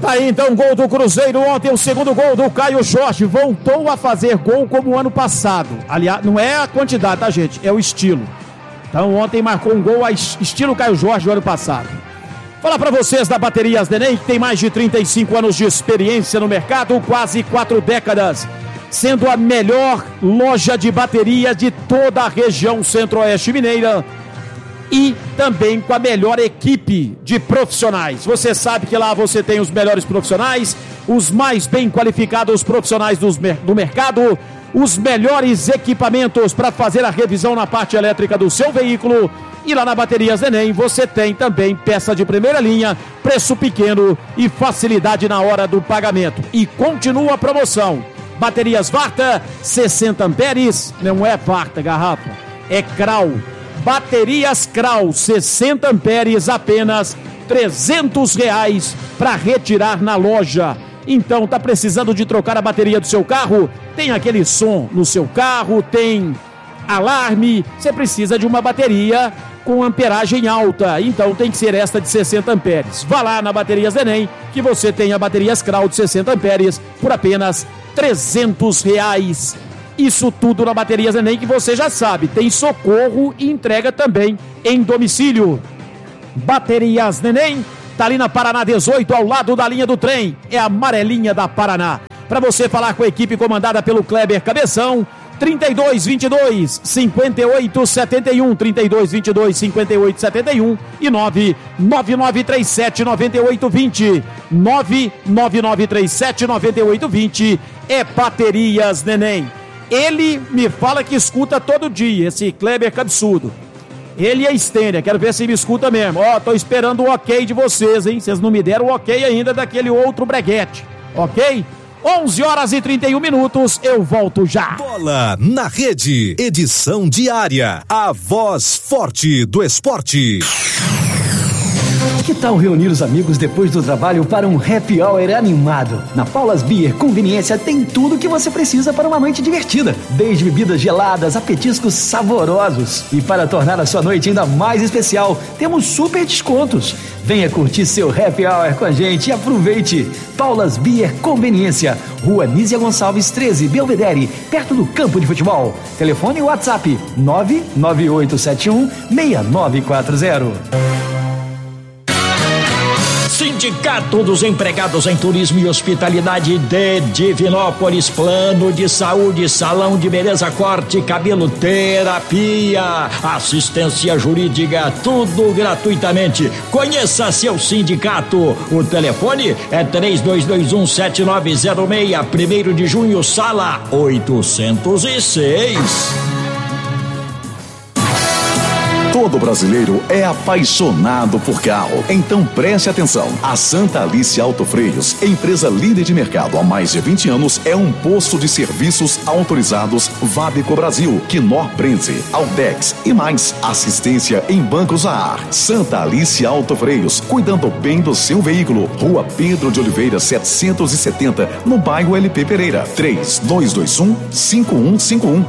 Tá aí então, gol do Cruzeiro ontem, o segundo gol do Caio Jorge, voltou a fazer gol como o ano passado. Aliás, não é a quantidade, tá, gente? É o estilo. Então ontem marcou um gol estilo Caio Jorge do ano passado. Falar para vocês da Baterias Neném, que tem mais de 35 anos de experiência no mercado, quase 4 décadas, sendo a melhor loja de bateria de toda a região centro-oeste mineira e também com a melhor equipe de profissionais. Você sabe que lá você tem os melhores profissionais, os mais bem qualificados profissionais do mercado, os melhores equipamentos para fazer a revisão na parte elétrica do seu veículo. E lá na Baterias Neném você tem também peça de primeira linha, preço pequeno e facilidade na hora do pagamento. E continua a promoção. Baterias Varta, 60 amperes, não é Varta garrafa, é Krau. Baterias Krau, 60 amperes, apenas R$300 para retirar na loja. Então, tá precisando de trocar a bateria do seu carro? Tem aquele som no seu carro, tem alarme, você precisa de uma bateria com amperagem alta, então tem que ser esta de 60 amperes. Vá lá na Baterias Neném, que você tem a baterias Krau de 60 amperes por apenas R$300. Isso tudo na Baterias Neném, que você já sabe, tem socorro e entrega também em domicílio. Baterias Neném, tá ali na Paraná 18, ao lado da linha do trem, é a amarelinha da Paraná. Para você falar com a equipe comandada pelo Kleber Cabeção, 3222-5871, 3222-5871 e 99937-9820, 99937-9820, é Baterias Neném. Ele me fala que escuta todo dia, esse Kleber Cabeçudo. Ele e a Estênia, quero ver se me escuta mesmo. Ó, tô esperando o ok de vocês, hein? Vocês não me deram o ok ainda daquele outro breguete, ok? 11h31, eu volto já. Bola na Rede, edição diária, a voz forte do esporte. Que tal reunir os amigos depois do trabalho para um happy hour animado? Na Paulas Beer Conveniência tem tudo o que você precisa para uma noite divertida, desde bebidas geladas a petiscos saborosos. E para tornar a sua noite ainda mais especial, temos super descontos. Venha curtir seu happy hour com a gente e aproveite. Paulas Beer Conveniência, Rua Nízia Gonçalves 13, Belvedere, perto do campo de futebol. Telefone e WhatsApp 99871-6940. Sindicato dos Empregados em Turismo e Hospitalidade de Divinópolis, plano de saúde, salão de beleza, corte, cabelo, terapia, assistência jurídica, tudo gratuitamente. Conheça seu sindicato. O telefone é 3221-7906, 1º de junho, sala 806. Todo brasileiro é apaixonado por carro. Então preste atenção. A Santa Alice Autofreios, empresa líder de mercado há mais de 20 anos, é um posto de serviços autorizados Vabico Brasil, Knorr Prenze, Altex e mais. Assistência em bancos a ar. Santa Alice Autofreios, cuidando bem do seu veículo. Rua Pedro de Oliveira 770, no bairro LP Pereira. 3221-5151.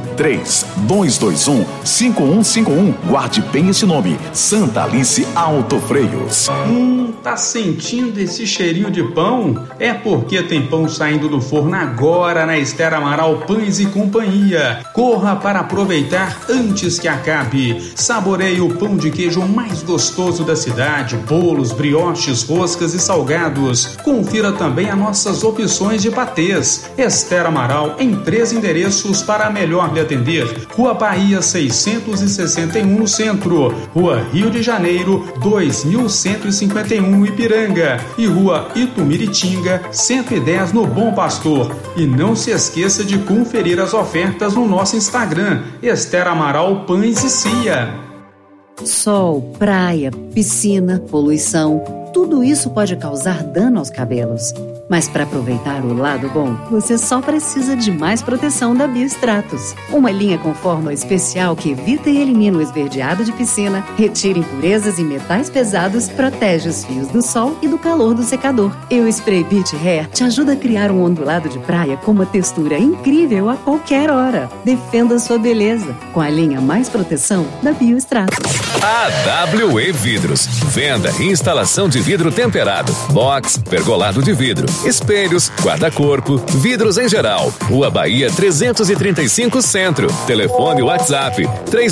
3221-5151. Guarde bem esse nome, Santa Alice Autofreios. Tá sentindo esse cheirinho de pão? É porque tem pão saindo do forno agora na Esther Amaral Pães e Companhia. Corra para aproveitar antes que acabe. Saboreie o pão de queijo mais gostoso da cidade, bolos, brioches, roscas e salgados. Confira também as nossas opções de patês. Esther Amaral em 3 endereços para melhor lhe atender. Rua Bahia 661 no centro, Rua Rio de Janeiro 2151 no Ipiranga e Rua Itumiritinga 110 no Bom Pastor. E não se esqueça de conferir as ofertas no nosso Instagram, Esther Amaral Pães e Cia. Sol, praia, piscina, poluição, tudo isso pode causar dano aos cabelos. Mas para aproveitar o lado bom, você só precisa de mais proteção da Biostratos. Uma linha com fórmula especial que evita e elimina o esverdeado de piscina, retira impurezas e metais pesados, protege os fios do sol e do calor do secador. E o Spray Beach Hair te ajuda a criar um ondulado de praia com uma textura incrível a qualquer hora. Defenda sua beleza com a linha mais proteção da Biostratos. AWE Vidros, venda e instalação de de vidro temperado, box, pergolado de vidro, espelhos, guarda-corpo, vidros em geral. Rua Bahia 335 Centro. Telefone WhatsApp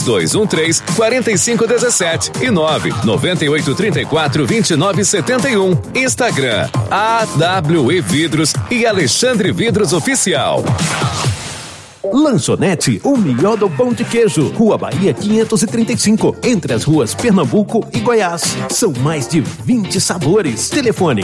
3213-4517 e 99834-2971. Instagram AWE Vidros e Alexandre Vidros Oficial. Lanchonete O Miodo Pão de Queijo, Rua Bahia 535, entre as ruas Pernambuco e Goiás. São mais de 20 sabores. Telefone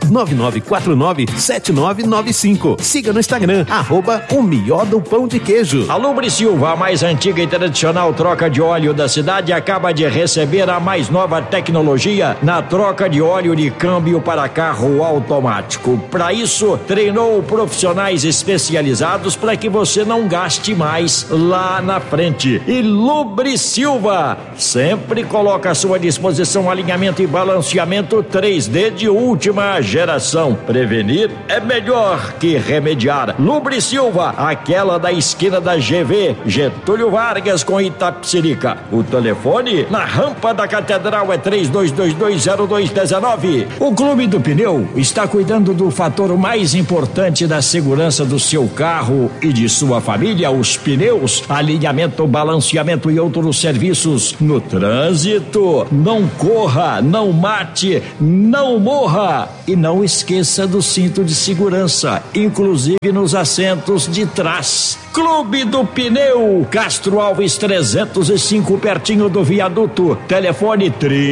99949-7995. Siga no Instagram, @O Miodo Pão de Queijo. A Lubre Silva, a mais antiga e tradicional troca de óleo da cidade, acaba de receber a mais nova tecnologia na troca de óleo de câmbio para carro automático. Para isso, treinou profissionais especializados para que você não gaste mais lá na frente. E Lubre Silva sempre coloca à sua disposição alinhamento e balanceamento 3D de última geração. Prevenir é melhor que remediar. Lubre Silva, aquela da esquina da GV, Getúlio Vargas com Itapecerica. O telefone na rampa da Catedral é 32220219. O Clube do Pneu está cuidando do fator mais importante da segurança do seu carro e de sua família, os pneus, alinhamento, balanceamento e outros serviços no trânsito. Não corra, não mate, não morra e não esqueça do cinto de segurança, inclusive nos assentos de trás. Clube do Pneu, Castro Alves 305, pertinho do viaduto. Telefone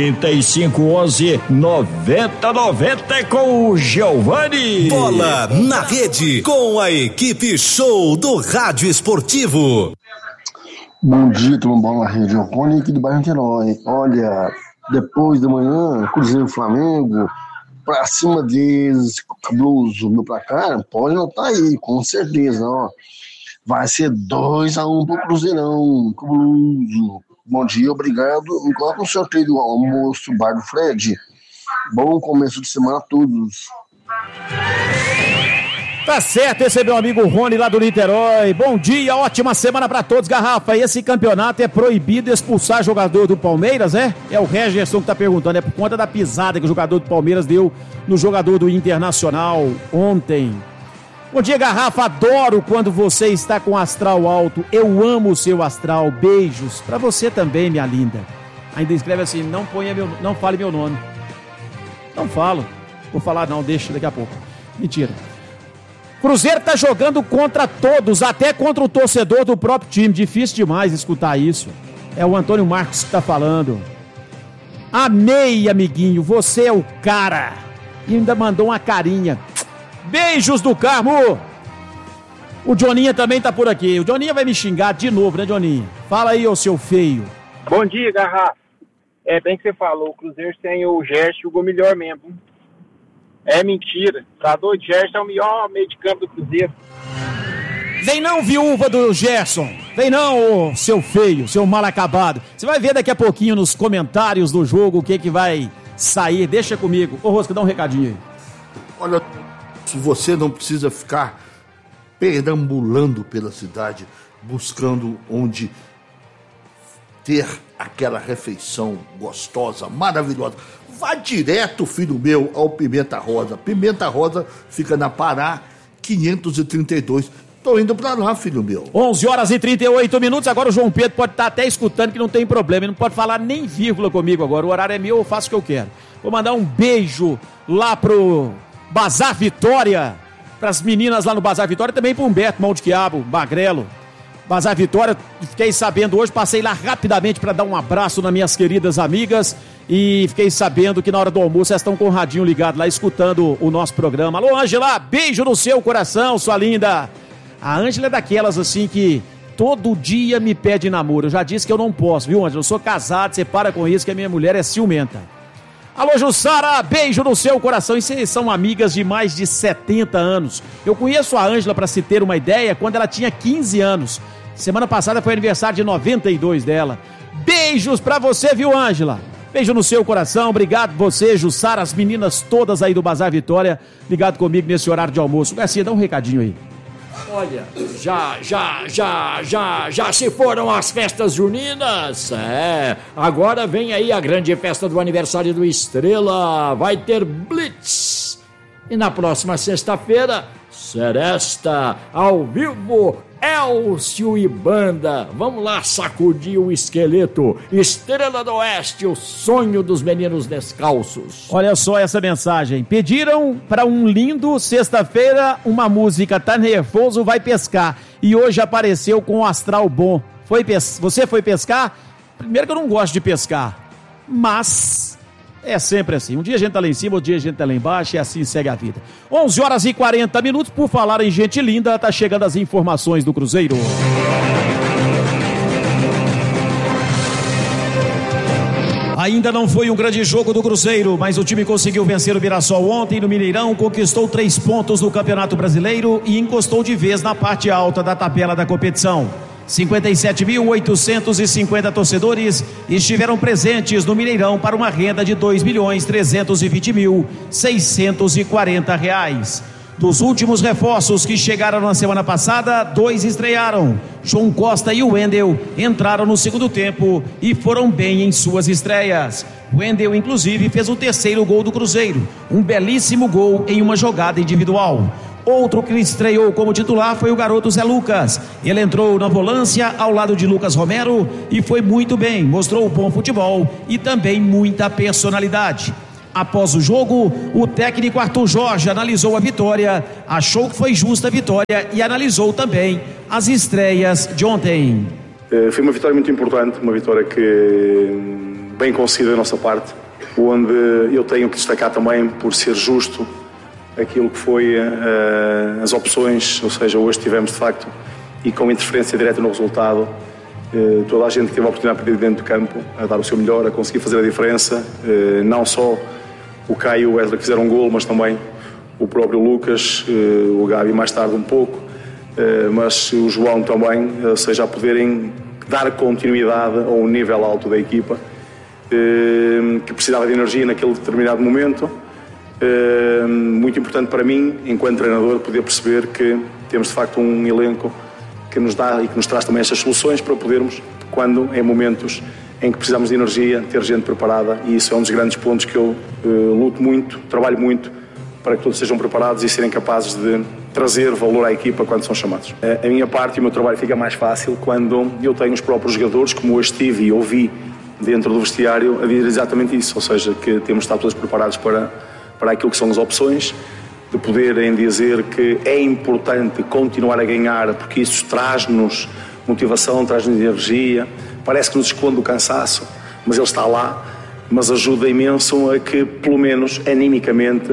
3511-9090 com o Giovanni. Bola na Rede, com a equipe Show do Rádio Esportivo. Bom dia, turma. Bola na Rede. Rony aqui do bairro Niterói. Olha, depois da manhã, Cruzeiro e Flamengo, pra cima deles, cabuloso, meu placar, pode anotar aí, com certeza, ó. Vai ser 2-1 pro Cruzeirão, cabuloso. Bom dia, obrigado. Me coloca no sorteio do almoço, bar do Fred. Bom começo de semana a todos. Tá certo, esse é meu amigo Rony lá do Niterói. Bom dia, ótima semana pra todos, Garrafa. Esse campeonato é proibido expulsar jogador do Palmeiras, é? É o Regerson que tá perguntando, é por conta da pisada que o jogador do Palmeiras deu no jogador do Internacional ontem. Bom dia, Garrafa, adoro quando você está com astral alto. Eu amo o seu astral. Beijos pra você também, minha linda. Ainda escreve assim, não fale meu nome. Não falo. Vou falar não, deixa daqui a pouco. Mentira. Cruzeiro tá jogando contra todos, até contra o torcedor do próprio time. Difícil demais escutar isso. É o Antônio Marcos que tá falando. Amei, amiguinho, você é o cara. E ainda mandou uma carinha. Beijos do Carmo. O Joninha também tá por aqui. O Joninha vai me xingar de novo, né, Joninha? Fala aí, ô seu feio. Bom dia, Garrafa. É bem que você falou, o Cruzeiro sem o Gerson jogou melhor mesmo. É mentira. Tá doido? Gerson é o melhor meio de campo do Cruzeiro. Vem não, viúva do Gerson. Vem não, ô seu feio, seu mal acabado. Você vai ver daqui a pouquinho nos comentários do jogo o que vai sair. Deixa comigo. Ô, Rosca, dá um recadinho aí. Olha, você não precisa ficar perambulando pela cidade, buscando onde ter aquela refeição gostosa, maravilhosa. Vá direto, filho meu, ao Pimenta Rosa. Pimenta Rosa fica na Pará 532. Tô indo pra lá, filho meu. 11h38. Agora o João Pedro pode estar até escutando, que não tem problema. Ele não pode falar nem vírgula comigo agora. O horário é meu, eu faço o que eu quero. Vou mandar um beijo lá pro Bazar Vitória, pras meninas lá no Bazar Vitória, também pro Humberto Mão de Quiabo, Magrelo. Bazar Vitória, fiquei sabendo hoje, passei lá rapidamente para dar um abraço nas minhas queridas amigas e fiquei sabendo que na hora do almoço elas estão com o radinho ligado lá, escutando o nosso programa. Alô, Ângela, beijo no seu coração, sua linda. A Ângela é daquelas assim que todo dia me pede namoro. Eu já disse que eu não posso, viu, Ângela? Eu sou casado, você para com isso que a minha mulher é ciumenta. Alô, Jussara, beijo no seu coração. E vocês são amigas de mais de 70 anos. Eu conheço a Ângela, para se ter uma ideia, quando ela tinha 15 anos. Semana passada foi aniversário de 92 dela. Beijos pra você, viu, Ângela? Beijo no seu coração. Obrigado você, Jussara, as meninas todas aí do Bazar Vitória, ligado comigo nesse horário de almoço. Garcia, dá um recadinho aí. Olha, já se foram as festas juninas? Agora vem aí a grande festa do aniversário do Estrela. Vai ter Blitz. E na próxima sexta-feira, Seresta, ao vivo, Elcio e banda. Vamos lá sacudir o esqueleto. Estrela do Oeste, o sonho dos meninos descalços. Olha só essa mensagem. Pediram para um lindo sexta-feira uma música Tá Nervoso, Vai Pescar. E hoje apareceu com um astral bom. Você foi pescar? Primeiro que eu não gosto de pescar, mas é sempre assim. Um dia a gente tá lá em cima, outro dia a gente tá lá embaixo e assim segue a vida. 11h40. Por falar em gente linda, tá chegando as informações do Cruzeiro. Ainda não foi um grande jogo do Cruzeiro, mas o time conseguiu vencer o Mirassol ontem no Mineirão, conquistou 3 pontos no Campeonato Brasileiro e encostou de vez na parte alta da tabela da competição. 57.850 torcedores estiveram presentes no Mineirão para uma renda de R$ 2.320.640. Dos últimos reforços que chegaram na semana passada, 2 estrearam. João Costa e o Wendel entraram no segundo tempo e foram bem em suas estreias. Wendel, inclusive, fez o 3º gol do Cruzeiro, um belíssimo gol em uma jogada individual. Outro que estreou como titular foi o garoto Zé Lucas. Ele entrou na volância ao lado de Lucas Romero e foi muito bem, mostrou bom futebol e também muita personalidade. Após o jogo, o técnico Arthur Jorge analisou a vitória, achou que foi justa a vitória e analisou também as estreias de ontem. Foi uma vitória muito importante, uma vitória que bem conseguida da nossa parte, onde eu tenho que destacar também por ser justo aquilo que foi as opções, ou seja, hoje tivemos de facto, e com interferência direta no resultado, toda a gente teve a oportunidade de ir dentro do campo, a dar o seu melhor, a conseguir fazer a diferença, não só o Caio e o Wesley que fizeram um golo, mas também o próprio Lucas, o Gabi mais tarde um pouco, mas o João também, ou seja, a poderem dar continuidade a um nível alto da equipa, que precisava de energia naquele determinado momento. Muito importante para mim, enquanto treinador, poder perceber que temos de facto um elenco que nos dá e que nos traz também estas soluções para podermos, quando em momentos em que precisamos de energia, ter gente preparada, e isso é um dos grandes pontos que eu luto muito, trabalho muito para que todos sejam preparados e serem capazes de trazer valor à equipa quando são chamados. A minha parte e o meu trabalho fica mais fácil quando eu tenho os próprios jogadores, como hoje estive e ouvi dentro do vestiário, a dizer exatamente isso, ou seja, que temos de estar todos preparados para aquilo que são as opções, de poderem dizer que é importante continuar a ganhar, porque isso traz-nos motivação, traz-nos energia, parece que nos esconde o cansaço, mas ele está lá, mas ajuda imenso a que, pelo menos animicamente,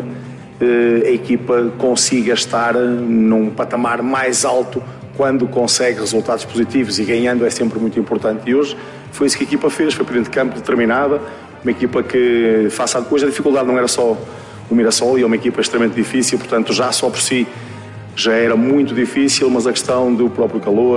a equipa consiga estar num patamar mais alto quando consegue resultados positivos, e ganhando é sempre muito importante. E hoje foi isso que a equipa fez, foi para dentro de campo determinada, uma equipa que hoje a dificuldade não era só o Mirassol, e é uma equipa extremamente difícil, portanto já só por si já era muito difícil, mas a questão do próprio calor,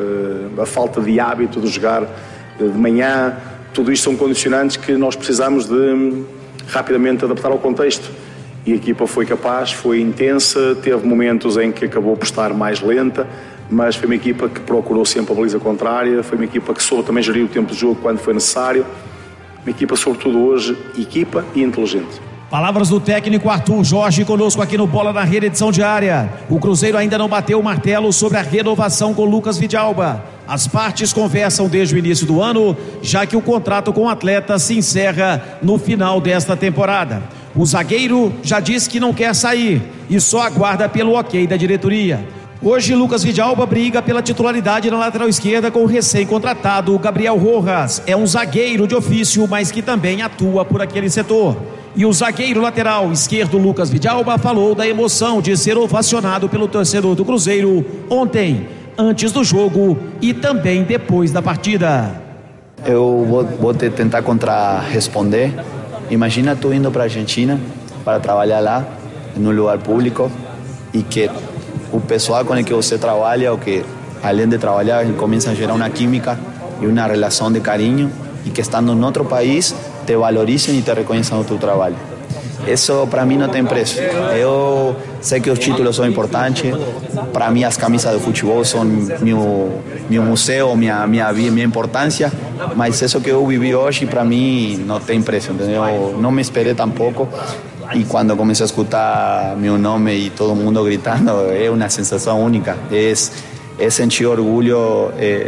a falta de hábito de jogar de manhã, tudo isto são condicionantes que nós precisamos de rapidamente adaptar ao contexto, e a equipa foi capaz, foi intensa, teve momentos em que acabou por estar mais lenta, mas foi uma equipa que procurou sempre a baliza contrária, foi uma equipa que soube também gerir o tempo de jogo quando foi necessário, uma equipa sobretudo hoje, equipa e inteligente. Palavras do técnico Arthur Jorge conosco aqui no Bola na Rede, edição diária. O Cruzeiro ainda não bateu o martelo sobre a renovação com Lucas Vidalba. As partes conversam desde o início do ano, já que o contrato com o atleta se encerra no final desta temporada. O zagueiro já disse que não quer sair e só aguarda pelo ok da diretoria. Hoje, Lucas Vidalba briga pela titularidade na lateral esquerda com o recém-contratado Gabriel Rojas. É um zagueiro de ofício, mas que também atua por aquele setor. E o zagueiro lateral esquerdo Lucas Vidalba falou da emoção de ser ovacionado pelo torcedor do Cruzeiro ontem, antes do jogo e também depois da partida. Eu vou tentar contrarresponder. Imagina tu indo para a Argentina para trabalhar lá, em um lugar público, e que o pessoal com o que você trabalha, ou que além de trabalhar, começa a gerar uma química e uma relação de carinho, e que estando em outro país te valorizem e te reconheçam o teu trabalho. isso para mim não tem preço. Eu sei que os títulos são importantes, para mim as camisas de futebol são meu museu, minha importância, mas isso que eu vivi hoje para mim não tem preço, entendeu? Não me esperei tampouco. E quando comecei a escutar meu nome e todo mundo gritando, é uma sensação única. É sentir orgulho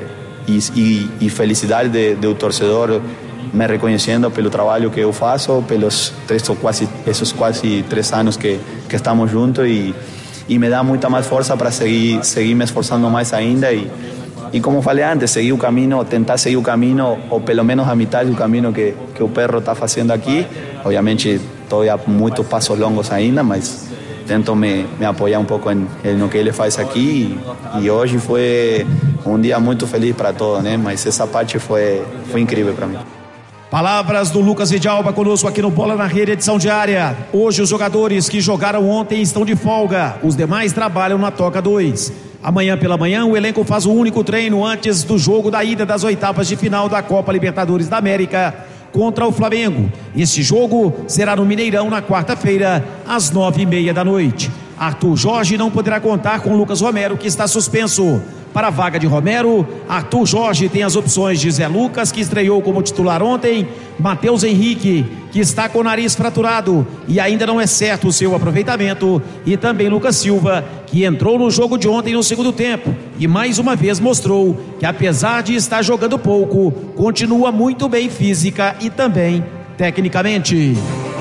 e felicidade do torcedor me reconhecendo pelo trabalho que eu faço, pelos esses quase 3 anos que estamos juntos e me dá muita mais força para seguir me esforçando mais ainda e como falei antes, seguir o caminho, tentar seguir o caminho ou pelo menos a metade do caminho que o Perro está fazendo aqui. Obviamente estou a muitos passos longos ainda, mas tento me apoiar um pouco no que ele faz aqui e hoje foi um dia muito feliz para todos, né? Mas essa parte foi incrível para mim. Palavras do Lucas Vidalba conosco aqui no Bola na Rede, edição diária. Hoje os jogadores que jogaram ontem estão de folga, os demais trabalham na Toca 2. Amanhã pela manhã o elenco faz o único treino antes do jogo da ida das oitavas de final da Copa Libertadores da América contra o Flamengo. Esse jogo será no Mineirão na quarta-feira às 9h30 da noite. Arthur Jorge não poderá contar com Lucas Romero, que está suspenso. Para a vaga de Romero, Arthur Jorge tem as opções de Zé Lucas, que estreou como titular ontem, Matheus Henrique, que está com o nariz fraturado e ainda não é certo o seu aproveitamento, e também Lucas Silva, que entrou no jogo de ontem no segundo tempo e mais uma vez mostrou que, apesar de estar jogando pouco, continua muito bem física e também tecnicamente.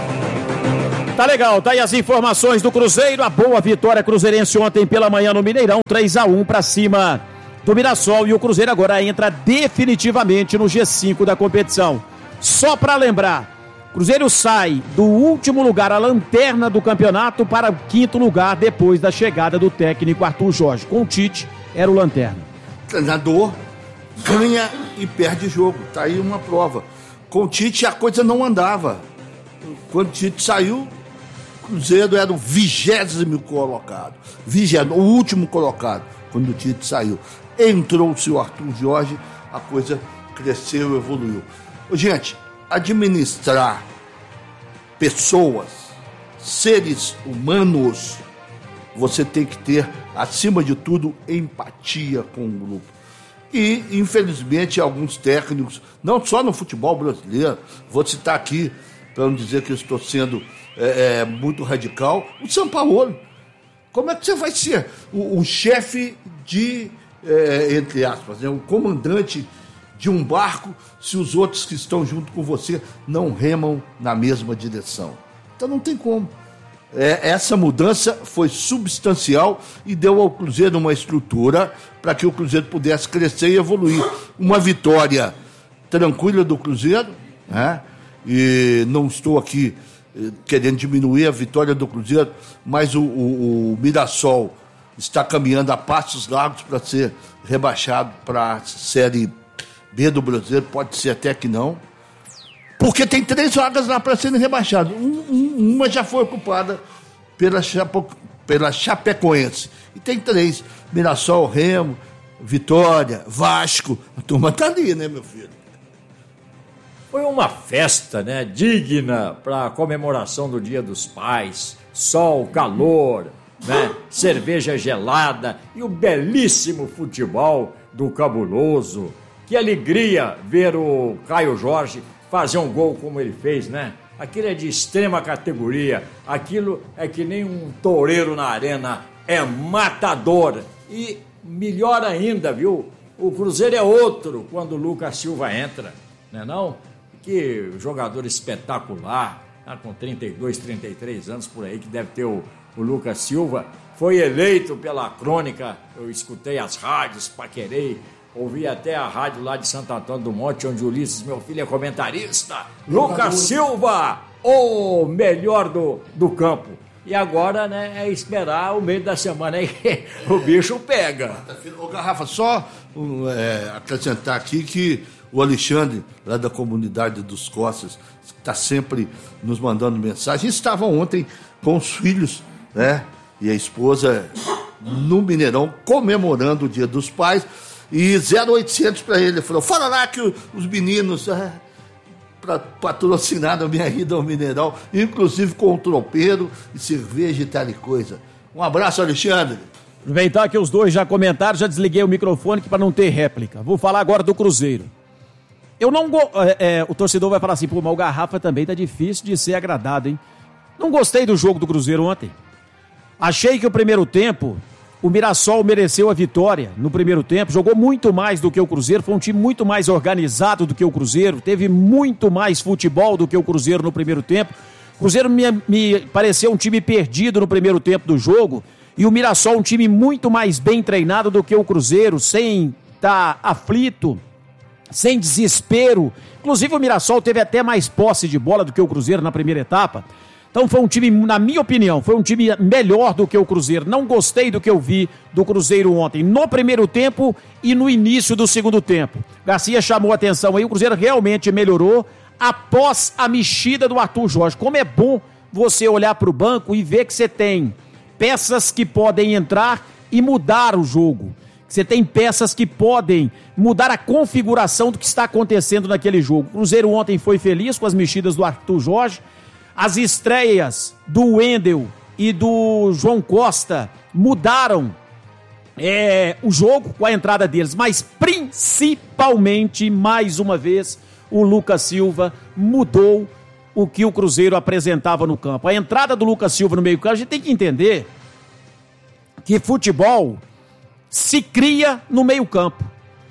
Tá legal, tá aí as informações do Cruzeiro, a boa vitória cruzeirense ontem pela manhã no Mineirão, 3-1 para cima do Mirassol, e o Cruzeiro agora entra definitivamente no G5 da competição. Só para lembrar, o Cruzeiro sai do último lugar, a lanterna do campeonato, para o 5º lugar depois da chegada do técnico Arthur Jorge. Com o Tite, era o lanterna. O treinador ganha e perde jogo, tá aí uma prova. Com o Tite a coisa não andava. Quando o Tite saiu, o Cruzeiro era o 20º colocado, o último colocado, quando o Tite saiu. Entrou o seu Arthur Jorge, a coisa cresceu e evoluiu. Gente, administrar pessoas, seres humanos, você tem que ter, acima de tudo, empatia com o grupo. E, infelizmente, alguns técnicos, não só no futebol brasileiro, vou citar aqui, para não dizer que eu estou sendo muito radical, o Sampaoli. Como é que você vai ser o chefe de, entre aspas, o comandante de um barco se os outros que estão junto com você não remam na mesma direção? Então não tem como. Essa mudança foi substancial e deu ao Cruzeiro uma estrutura para que o Cruzeiro pudesse crescer e evoluir. Uma vitória tranquila do Cruzeiro, né? E não estou aqui querendo diminuir a vitória do Cruzeiro, mas o Mirassol está caminhando a passos largos para ser rebaixado para a Série B do Brasileiro, pode ser até que não, porque tem 3 vagas lá para serem rebaixadas. Uma já foi ocupada pela Chapecoense, e tem 3, Mirassol, Remo, Vitória, Vasco, a turma está ali, né, meu filho? Foi uma festa, né, digna para a comemoração do Dia dos Pais. Sol, calor, né, cerveja gelada e o belíssimo futebol do Cabuloso. Que alegria ver o Caio Jorge fazer um gol como ele fez, né? Aquilo é de extrema categoria. Aquilo é que nem um toureiro na arena. É matador. E melhor ainda, viu? O Cruzeiro é outro quando o Lucas Silva entra, né não? Que jogador espetacular, tá com 32, 33 anos por aí, que deve ter o Lucas Silva. Foi eleito pela Crônica, eu escutei as rádios, paquerei, ouvi até a rádio lá de Santo Antônio do Monte, onde o Ulisses, meu filho, é comentarista. Lucas Silva, o melhor do campo. E agora, né, é esperar o meio da semana aí que o bicho pega. Ô, Garrafa, só acrescentar aqui que o Alexandre, lá da comunidade dos Costas, está sempre nos mandando mensagem. Estava ontem com os filhos, né, e a esposa no Mineirão, comemorando o Dia dos Pais, e 0800 para ele. Ele falou, fala lá que os meninos patrocinado a minha ida ao Mineirão, inclusive com o tropeiro e cerveja e tal e coisa. Um abraço, Alexandre. Aproveitar que os dois já comentaram, já desliguei o microfone para não ter réplica. Vou falar agora do Cruzeiro. Eu não o torcedor vai falar assim, pô, mas o Garrafa também tá difícil de ser agradado, hein? Não gostei do jogo do Cruzeiro ontem. Achei que o primeiro tempo, o Mirassol mereceu a vitória no primeiro tempo, jogou muito mais do que o Cruzeiro, foi um time muito mais organizado do que o Cruzeiro, teve muito mais futebol do que o Cruzeiro no primeiro tempo. O Cruzeiro me pareceu um time perdido no primeiro tempo do jogo, e o Mirassol um time muito mais bem treinado do que o Cruzeiro, sem estar aflito, sem desespero. Inclusive o Mirassol teve até mais posse de bola do que o Cruzeiro na primeira etapa. Então foi um time, na minha opinião, foi um time melhor do que o Cruzeiro. Não gostei do que eu vi do Cruzeiro ontem, no primeiro tempo e no início do segundo tempo. Garcia chamou a atenção aí, o Cruzeiro realmente melhorou após a mexida do Arthur Jorge. Como é bom você olhar para o banco e ver que você tem peças que podem entrar e mudar o jogo. Você tem peças que podem mudar a configuração do que está acontecendo naquele jogo. O Cruzeiro ontem foi feliz com as mexidas do Arthur Jorge. As estreias do Wendel e do João Costa mudaram o jogo com a entrada deles, mas principalmente, mais uma vez, o Lucas Silva mudou o que o Cruzeiro apresentava no campo. A entrada do Lucas Silva no meio-campo, a gente tem que entender que futebol se cria no meio-campo.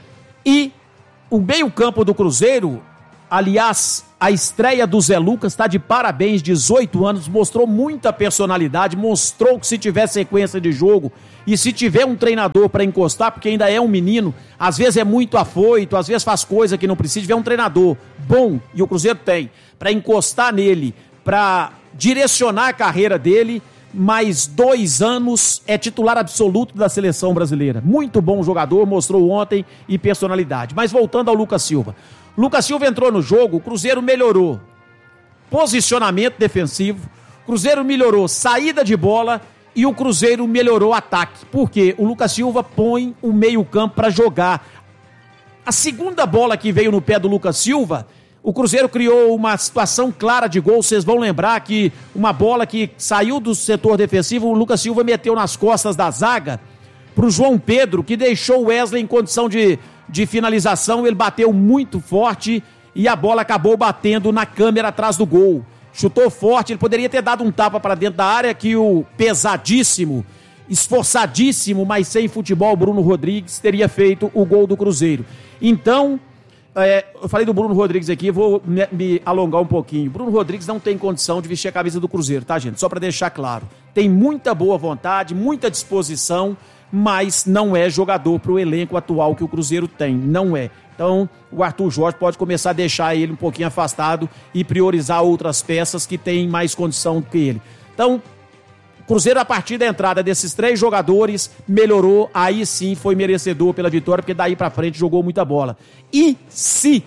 E o meio-campo do Cruzeiro, aliás, a estreia do Zé Lucas está de parabéns, 18 anos, mostrou muita personalidade, mostrou que se tiver sequência de jogo e se tiver um treinador para encostar, porque ainda é um menino, às vezes é muito afoito, às vezes faz coisa que não precisa, tiver um treinador bom, e o Cruzeiro tem, para encostar nele, para direcionar a carreira dele, mais 2 anos é titular absoluto da seleção brasileira. Muito bom jogador, mostrou ontem e personalidade. Mas voltando ao Lucas Silva. Lucas Silva entrou no jogo, o Cruzeiro melhorou posicionamento defensivo, o Cruzeiro melhorou saída de bola e o Cruzeiro melhorou ataque. Por quê? O Lucas Silva põe o meio-campo para jogar. A segunda bola que veio no pé do Lucas Silva, o Cruzeiro criou uma situação clara de gol. Vocês vão lembrar que uma bola que saiu do setor defensivo, o Lucas Silva meteu nas costas da zaga pro João Pedro, que deixou o Wesley em condição de finalização. Ele bateu muito forte e a bola acabou batendo na câmera atrás do gol. Chutou forte, ele poderia ter dado um tapa para dentro da área, que o pesadíssimo, esforçadíssimo, mas sem futebol, Bruno Rodrigues teria feito o gol do Cruzeiro. Então, eu falei do Bruno Rodrigues aqui, vou me alongar um pouquinho. Bruno Rodrigues não tem condição de vestir a camisa do Cruzeiro, tá, gente? Só para deixar claro. Tem muita boa vontade, muita disposição, mas não é jogador para o elenco atual que o Cruzeiro tem, não é. Então, o Arthur Jorge pode começar a deixar ele um pouquinho afastado e priorizar outras peças que têm mais condição do que ele. Então, o Cruzeiro, a partir da entrada desses 3 jogadores, melhorou, aí sim foi merecedor pela vitória, porque daí pra frente jogou muita bola. E se,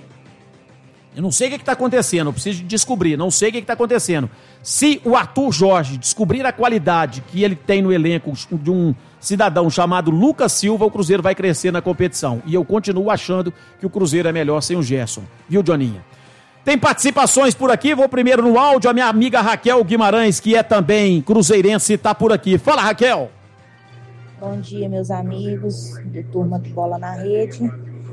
eu não sei o que está acontecendo, eu preciso descobrir, não sei o que está acontecendo. Se o Arthur Jorge descobrir a qualidade que ele tem no elenco de um cidadão chamado Lucas Silva, o Cruzeiro vai crescer na competição. E eu continuo achando que o Cruzeiro é melhor sem o Gerson. Viu, Joninha? Tem participações por aqui, vou primeiro no áudio, a minha amiga Raquel Guimarães, que é também cruzeirense, está por aqui. Fala, Raquel! Bom dia, meus amigos do Turma do Bola na Rede.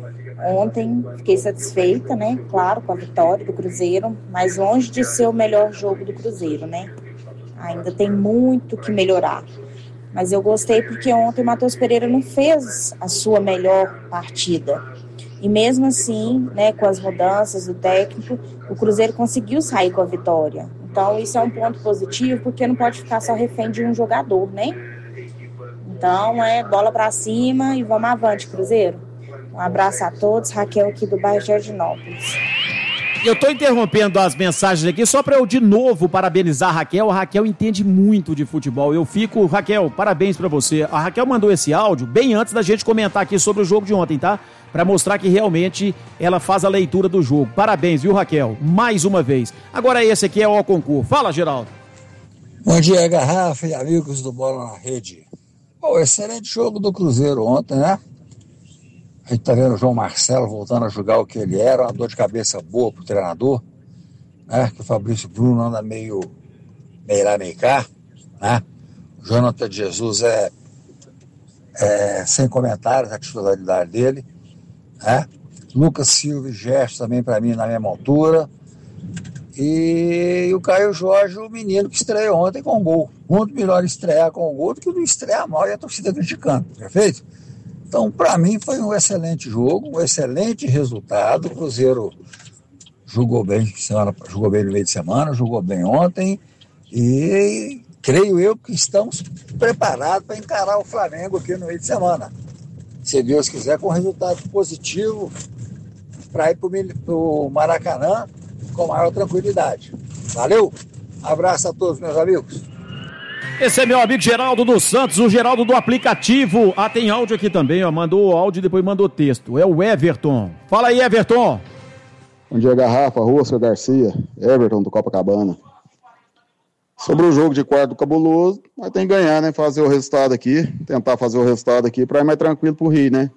Ontem fiquei satisfeita, né? Claro, com a vitória do Cruzeiro, mas longe de ser o melhor jogo do Cruzeiro, né? Ainda tem muito que melhorar. Mas eu gostei porque ontem o Matheus Pereira não fez a sua melhor partida. E mesmo assim, né, com as mudanças do técnico, o Cruzeiro conseguiu sair com a vitória. Então isso é um ponto positivo, porque não pode ficar só refém de um jogador, né? Então bola pra cima e vamos avante, Cruzeiro. Um abraço a todos, Raquel aqui do bairro Jardinópolis. Eu tô interrompendo as mensagens aqui só para eu de novo parabenizar a Raquel. A Raquel entende muito de futebol. Raquel, parabéns para você. A Raquel mandou esse áudio bem antes da gente comentar aqui sobre o jogo de ontem, tá? Para mostrar que realmente ela faz a leitura do jogo. Parabéns, viu, Raquel? Mais uma vez. Agora esse aqui é o concurso. Fala, Geraldo. Bom dia, Garrafa e amigos do Bola na Rede. Excelente jogo do Cruzeiro ontem, né? A gente tá vendo o João Marcelo voltando a jogar o que ele era, uma dor de cabeça boa pro treinador. né? Que o Fabrício Bruno anda meio lá, meio cá, né? O Jonathan de Jesus é sem comentários a titularidade dele, né? Lucas Silva e Gerson também para mim na mesma altura. E o Caio Jorge, o menino que estreou ontem com gol. Muito melhor estrear com gol do que não estrear mal e a torcida criticando, perfeito? Então, para mim, foi um excelente jogo, um excelente resultado. O Cruzeiro jogou bem no meio de semana, jogou bem ontem e creio eu que estamos preparados para encarar o Flamengo aqui no meio de semana. Se Deus quiser, com resultado positivo para ir para o Maracanã com maior tranquilidade. Valeu? Abraço a todos, meus amigos. Esse é meu amigo Geraldo dos Santos, o Geraldo do aplicativo. Ah, tem áudio aqui também, ó. Mandou áudio e depois mandou texto. É o Everton. Fala aí, Everton. Bom dia, Garrafa, Rosca, Garcia, Everton do Copacabana. Sobre o jogo de quarto do Cabuloso, nós tem que ganhar, né? Fazer o resultado aqui, tentar fazer o resultado aqui pra ir mais tranquilo pro Rio, né?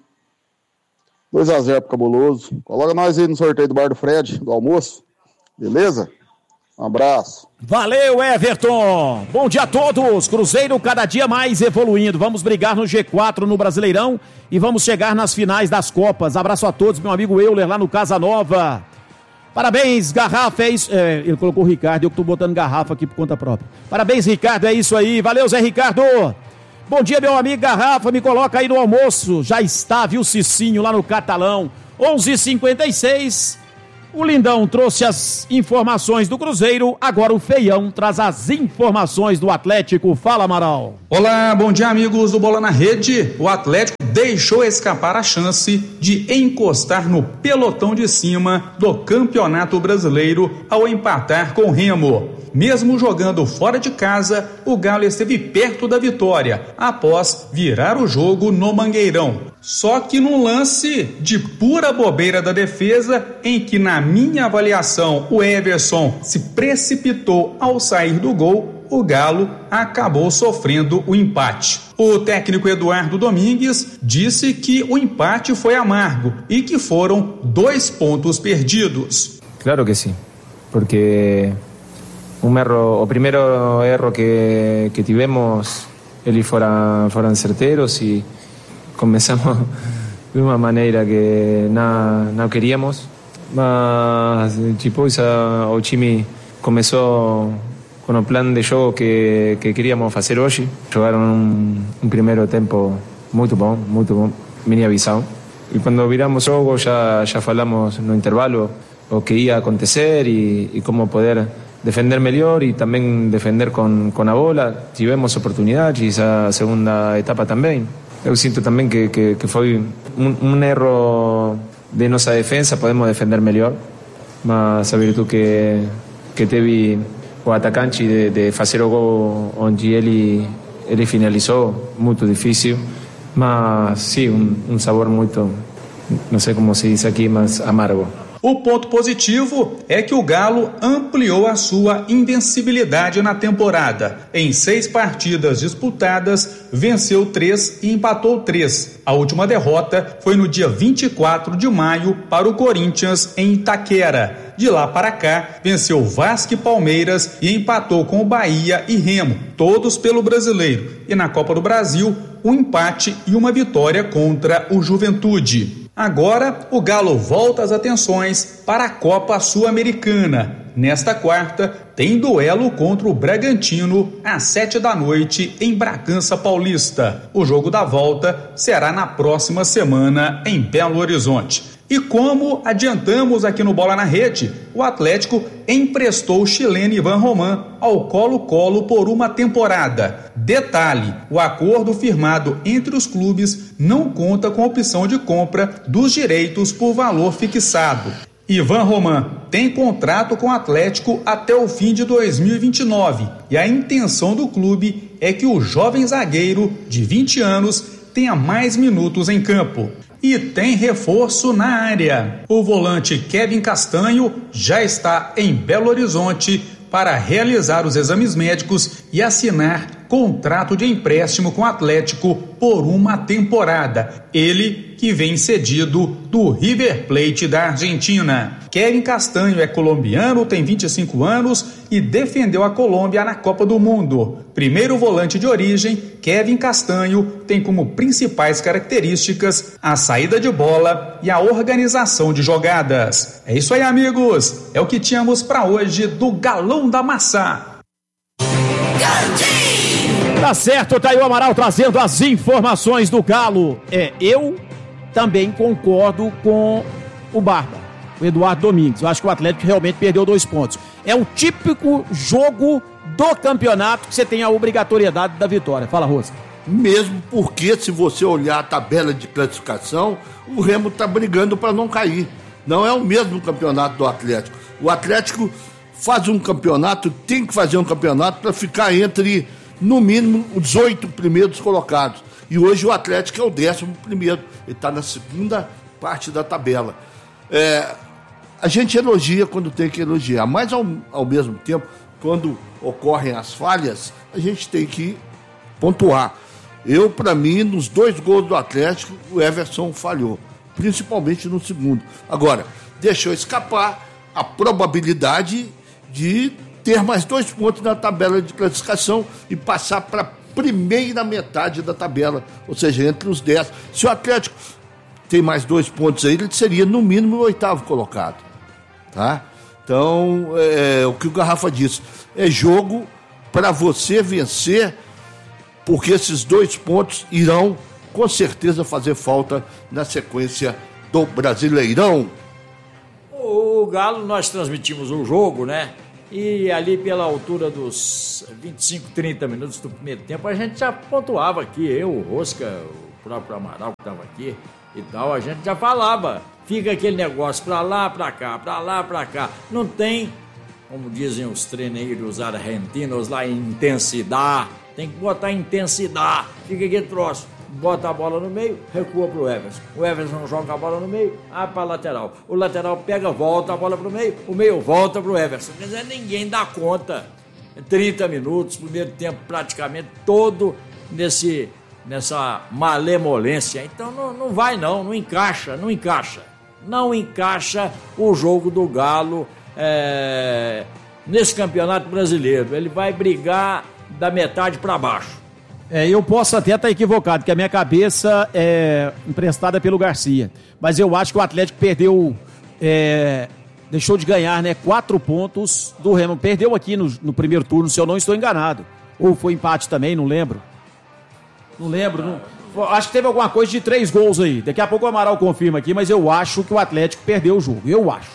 2-0 pro Cabuloso. Coloca nós aí no sorteio do Bar do Fred, do almoço. Beleza? Um abraço. Valeu, Everton. Bom dia a todos. Cruzeiro cada dia mais evoluindo. Vamos brigar no G4 no Brasileirão e vamos chegar nas finais das Copas. Abraço a todos, meu amigo Euler lá no Casa Nova. Parabéns, Garrafa, é isso. Ele colocou o Ricardo, eu que tô botando Garrafa aqui por conta própria. Parabéns, Ricardo, é isso aí. Valeu, Zé Ricardo. Bom dia, meu amigo Garrafa, me coloca aí no almoço. Já está, viu, Cicinho lá no Catalão. 11h56. O Lindão trouxe as informações do Cruzeiro, agora o Feião traz as informações do Atlético. Fala, Amaral. Olá, bom dia, amigos do Bola na Rede. O Atlético deixou escapar a chance de encostar no pelotão de cima do Campeonato Brasileiro ao empatar com o Remo. Mesmo jogando fora de casa, o Galo esteve perto da vitória após virar o jogo no Mangueirão. Só que num lance de pura bobeira da defesa, em que na minha avaliação o Everson se precipitou ao sair do gol, o Galo acabou sofrendo o empate. O técnico Eduardo Domingues disse que o empate foi amargo e que foram 2 pontos perdidos. Claro que sim, porque o primeiro erro que tivemos, eles foram certeiros e começamos de uma maneira que não queríamos, mas depois o time começou com o plano de jogo que queríamos fazer hoje. Jogaram um primeiro tempo muito bom, minha visão. E quando viramos o jogo já falamos no intervalo o que ia acontecer e como poder defender melhor e também defender com a bola. Tivemos oportunidades, a segunda etapa também. Eu sinto também que foi um erro de nossa defesa, podemos defender melhor, mas a virtude que teve o atacante de fazer o gol onde ele finalizou, muito difícil, mas sim, um sabor muito, não sei como se diz aqui, mas amargo. O ponto positivo é que o Galo ampliou a sua invencibilidade na temporada. Em 6 partidas disputadas, venceu 3 e empatou 3. A última derrota foi no dia 24 de maio para o Corinthians em Itaquera. De lá para cá, venceu Vasco e Palmeiras e empatou com o Bahia e Remo, todos pelo Brasileiro. E na Copa do Brasil, um empate e uma vitória contra o Juventude. Agora, o Galo volta as atenções para a Copa Sul-Americana. Nesta quarta, tem duelo contra o Bragantino às 7h em Bragança Paulista. O jogo da volta será na próxima semana em Belo Horizonte. E como adiantamos aqui no Bola na Rede, o Atlético emprestou o chileno Ivan Román ao Colo-Colo por uma temporada. Detalhe, o acordo firmado entre os clubes não conta com a opção de compra dos direitos por valor fixado. Ivan Román tem contrato com o Atlético até o fim de 2029 e a intenção do clube é que o jovem zagueiro de 20 anos tenha mais minutos em campo. E tem reforço na área. O volante Kevin Castanho já está em Belo Horizonte para realizar os exames médicos e assinar contrato de empréstimo com o Atlético por uma temporada. Ele que vem cedido do River Plate da Argentina. Kevin Castanho é colombiano, tem 25 anos e defendeu a Colômbia na Copa do Mundo. Primeiro volante de origem, Kevin Castanho tem como principais características a saída de bola e a organização de jogadas. É isso aí, amigos. É o que tínhamos para hoje do Galão da Massa. Tá certo, tá aí o Amaral trazendo as informações do Galo. Eu também concordo com o Barba, o Eduardo Domingues. Eu acho que o Atlético realmente perdeu 2 pontos. É o típico jogo do campeonato que você tem a obrigatoriedade da vitória. Fala, Rosa. Mesmo porque, se você olhar a tabela de classificação, o Remo tá brigando para não cair. Não é o mesmo campeonato do Atlético. O Atlético faz um campeonato, tem que fazer um campeonato para ficar entre, no mínimo, os 8 primeiros colocados. E hoje o Atlético é o 11º. Ele está na segunda parte da tabela. A gente elogia quando tem que elogiar, mas ao mesmo tempo, quando ocorrem as falhas, a gente tem que pontuar. Para mim, nos 2 gols do Atlético, o Everson falhou, principalmente no segundo. Agora, deixou escapar a probabilidade de ter mais 2 pontos na tabela de classificação e passar para a primeira metade da tabela, ou seja, entre os 10. Se o Atlético tem mais 2 pontos aí, ele seria no mínimo o 8º colocado, tá? Então, o que o Garrafa disse, é jogo para você vencer, porque esses 2 pontos irão com certeza fazer falta na sequência do Brasileirão. O Galo, nós transmitimos o jogo, né? E ali pela altura dos 25, 30 minutos do primeiro tempo, a gente já pontuava aqui, eu, o Rosca, o próprio Amaral que estava aqui e tal, a gente já falava. Fica aquele negócio pra lá, pra cá, pra lá, pra cá. Não tem, como dizem os treineiros argentinos lá, intensidade. Tem que botar intensidade. Fica aquele troço. Bota a bola no meio, recua pro Everson. O Everson joga a bola no meio, abre pra lateral. O lateral pega, volta a bola pro meio, o meio volta pro Everson. Quer dizer, ninguém dá conta. 30 minutos, primeiro tempo praticamente todo nessa malemolência. Então não vai não encaixa. Não encaixa o jogo do Galo nesse campeonato brasileiro. Ele vai brigar da metade para baixo. Eu posso até estar equivocado, que a minha cabeça é emprestada pelo Garcia. Mas eu acho que o Atlético perdeu, deixou de ganhar, 4 pontos do Remo. Perdeu aqui no primeiro turno, se eu não estou enganado. Ou foi empate também, não lembro. Acho que teve alguma coisa de 3 gols aí. Daqui a pouco o Amaral confirma aqui, mas eu acho que o Atlético perdeu o jogo. Eu acho.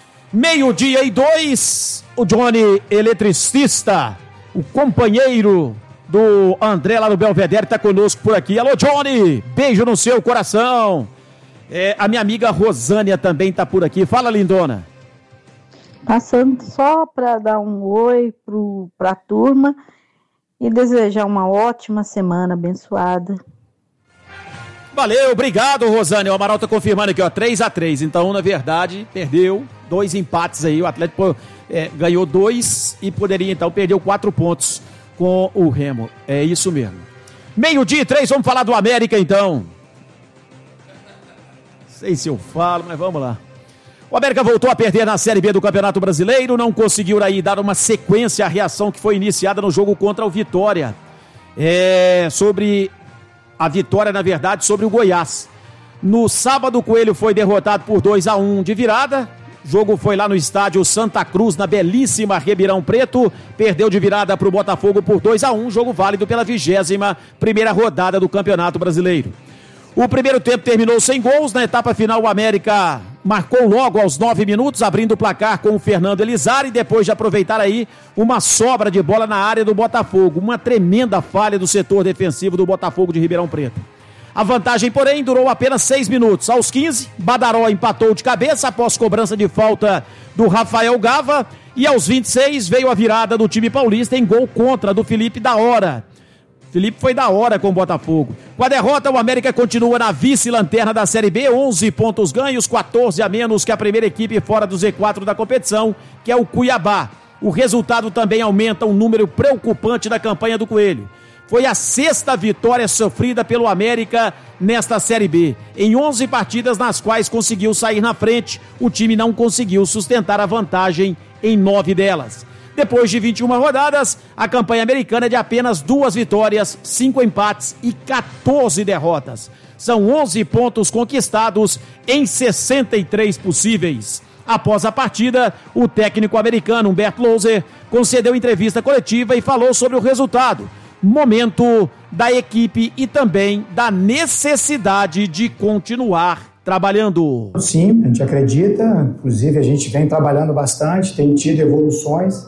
12:02, o Johnny Eletricista, o companheiro do André lá no Belvedere, tá conosco por aqui. Alô, Johnny, beijo no seu coração. A minha amiga Rosânia também tá por aqui. Fala, lindona. Passando só para dar um oi pra turma e desejar uma ótima semana abençoada. Valeu, obrigado, Rosânia. O Amaral tá confirmando aqui, 3-3. Então, na verdade, perdeu 2 empates aí. O Atlético ganhou 2 e poderia, então, perder 4 pontos com o Remo. É isso mesmo. 12:03, vamos falar do América, então. Não sei se eu falo, mas vamos lá. O América voltou a perder na Série B do Campeonato Brasileiro, não conseguiu aí dar uma sequência à reação que foi iniciada no jogo contra o Vitória. Sobre a vitória, na verdade, sobre o Goiás. No sábado, o Coelho foi derrotado por 2-1 de virada. O jogo foi lá no estádio Santa Cruz, na belíssima Ribeirão Preto. Perdeu de virada para o Botafogo por 2-1, jogo válido pela 21ª rodada do Campeonato Brasileiro. O primeiro tempo terminou sem gols. Na etapa final, o América marcou logo aos 9 minutos, abrindo o placar com o Fernando Elizari, depois de aproveitar aí uma sobra de bola na área do Botafogo. Uma tremenda falha do setor defensivo do Botafogo de Ribeirão Preto. A vantagem, porém, durou apenas 6 minutos. Aos 15, Badaró empatou de cabeça após cobrança de falta do Rafael Gava. E aos 26, veio a virada do time paulista em gol contra do Felipe da Hora. Felipe foi da hora com o Botafogo. Com a derrota, o América continua na vice-lanterna da Série B, 11 pontos ganhos, 14 a menos que a primeira equipe fora do Z4 da competição, que é o Cuiabá. O resultado também aumenta um número preocupante da campanha do Coelho. Foi a 6ª vitória sofrida pelo América nesta Série B. Em 11 partidas nas quais conseguiu sair na frente, o time não conseguiu sustentar a vantagem em 9 delas. Depois de 21 rodadas, a campanha americana é de apenas 2 vitórias, 5 empates e 14 derrotas. São 11 pontos conquistados em 63 possíveis. Após a partida, o técnico americano Humberto Louser concedeu entrevista coletiva e falou sobre o resultado, momento da equipe e também da necessidade de continuar trabalhando. Sim, a gente acredita, inclusive a gente vem trabalhando bastante, tem tido evoluções.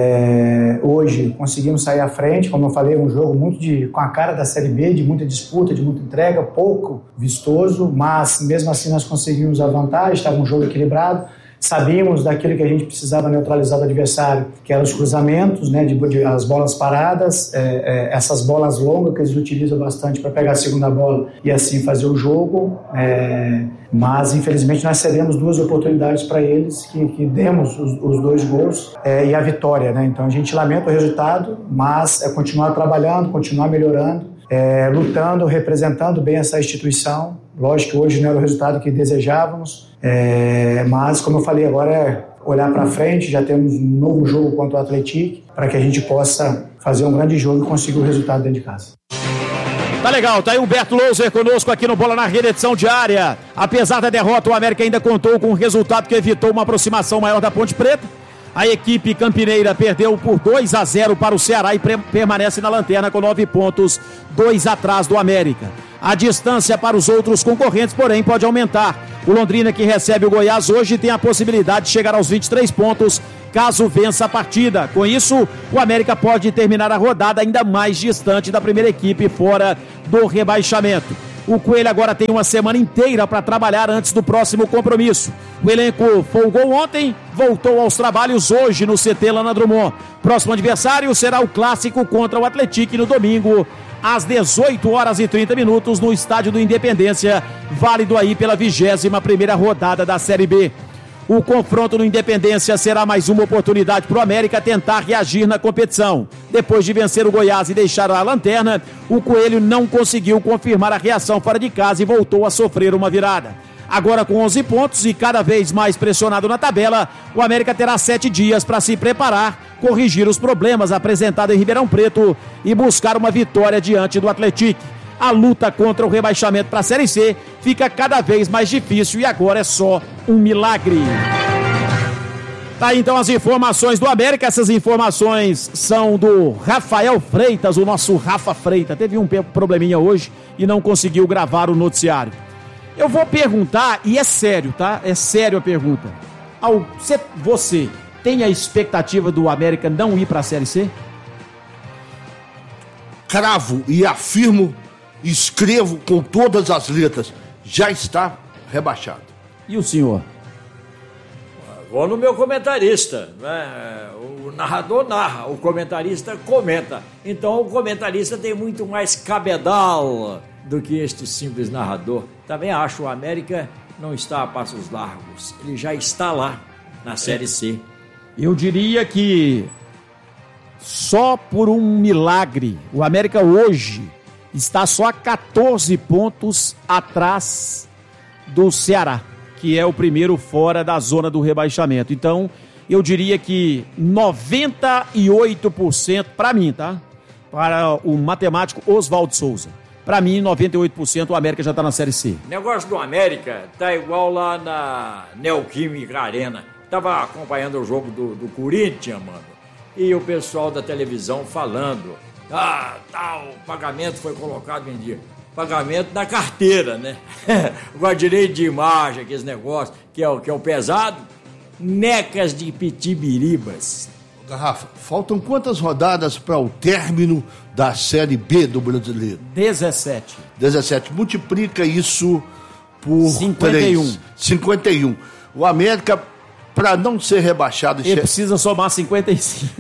Hoje conseguimos sair à frente, como eu falei, um jogo muito com a cara da Série B, de muita disputa, de muita entrega, pouco vistoso, mas mesmo assim nós conseguimos a vantagem, estava um jogo equilibrado. Sabíamos daquilo que a gente precisava neutralizar do adversário, que eram os cruzamentos, né, as bolas paradas, essas bolas longas que eles utilizam bastante para pegar a segunda bola e assim fazer o jogo, mas infelizmente nós cedemos 2 oportunidades para eles, que demos os 2 gols e a vitória, né? Então a gente lamenta o resultado, mas é continuar trabalhando, continuar melhorando, lutando, representando bem essa instituição. Lógico que hoje não era o resultado que desejávamos, mas como eu falei, agora é olhar para frente. Já temos um novo jogo contra o Atlético para que a gente possa fazer um grande jogo e conseguir o resultado dentro de casa. Tá legal, tá aí o Humberto Louser conosco aqui no Bola na Rede, edição diária. Apesar da derrota, o América ainda contou com um resultado que evitou uma aproximação maior da Ponte Preta. A equipe campineira perdeu por 2-0 para o Ceará e permanece na lanterna com 9 pontos, 2 atrás do América. A distância para os outros concorrentes, porém, pode aumentar. O Londrina, que recebe o Goiás hoje, tem a possibilidade de chegar aos 23 pontos, caso vença a partida. Com isso, o América pode terminar a rodada ainda mais distante da primeira equipe fora do rebaixamento. O Coelho agora tem uma semana inteira para trabalhar antes do próximo compromisso. O elenco folgou ontem, voltou aos trabalhos hoje no CT Lana Drummond. Próximo adversário será o clássico contra o Atlético no domingo, às 18h30 no estádio do Independência, válido aí pela 21ª rodada da Série B. O confronto no Independência será mais uma oportunidade para o América tentar reagir na competição. Depois de vencer o Goiás e deixar a lanterna, o Coelho não conseguiu confirmar a reação fora de casa e voltou a sofrer uma virada. Agora com 11 pontos e cada vez mais pressionado na tabela, o América terá 7 dias para se preparar, corrigir os problemas apresentados em Ribeirão Preto e buscar uma vitória diante do Atlético. A luta contra o rebaixamento para a Série C fica cada vez mais difícil e agora é só um milagre. Tá aí então as informações do América. Essas informações são do Rafael Freitas, o nosso Rafa Freitas. Teve um probleminha hoje e não conseguiu gravar o noticiário. Eu vou perguntar, e é sério, tá? É sério a pergunta. Você tem a expectativa do América não ir para a Série C? Cravo e afirmo, escrevo com todas as letras, já está rebaixado. E o senhor? Vou no meu comentarista, né? O narrador narra, o comentarista comenta. Então o comentarista tem muito mais cabedal do que este simples narrador. Também acho o América não está a passos largos. Ele já está lá na Série C. Eu diria que só por um milagre, o América hoje está só a 14 pontos atrás do Ceará, que é o primeiro fora da zona do rebaixamento. Então, eu diria que 98% para mim, tá? Para o matemático Oswaldo Souza. Para mim, 98% o América já está na Série C. O negócio do América tá igual lá na Neoquímica Arena. Tava acompanhando o jogo do Corinthians, mano. E o pessoal da televisão falando. Tal pagamento foi colocado em dia. Pagamento da carteira, né? Agora direito de imagem, aqueles negócios, que é o pesado. Necas de pitibiribas. Garrafa, faltam quantas rodadas para o término da Série B do Brasileiro? 17. 17. Multiplica isso por 51. 3. 51. O América, para não ser rebaixado... Ele precisa somar 55.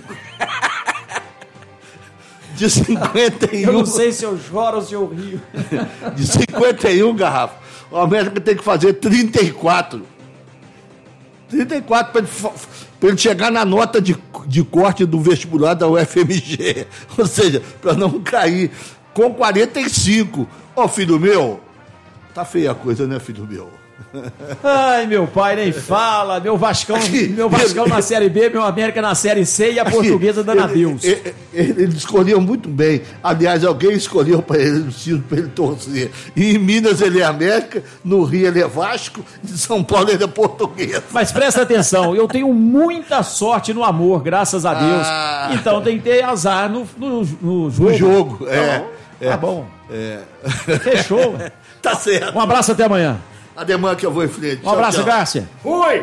De 51... Eu não sei se eu choro ou se eu rio. De 51, Garrafa, o América tem que fazer 34. 34 para ele chegar na nota de corte do vestibular da UFMG. Ou seja, para não cair com 45. Ó, filho meu, tá feia a coisa, né, filho meu? Ai, meu pai nem fala, meu Vascão na Série B, meu América na Série C e a Portuguesa dando adeus. Eles escolhiam muito bem. Aliás, alguém escolheu para ele torcer. E em Minas ele é América, no Rio ele é Vasco, em São Paulo ele é Portuguesa. Mas presta atenção, eu tenho muita sorte no amor, graças a Deus. Então tem que ter azar no jogo. No jogo, Tá bom. Fechou. Tá certo. Um abraço, até amanhã. Ademã que eu vou em frente. Um abraço, Gárcia. Fui!